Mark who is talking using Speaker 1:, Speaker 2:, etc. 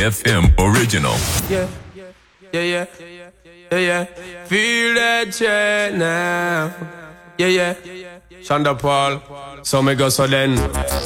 Speaker 1: FM original.
Speaker 2: Yeah, yeah, yeah, yeah, yeah. Feel that shit now. Yeah, yeah. Shonda Paul. So me go so then.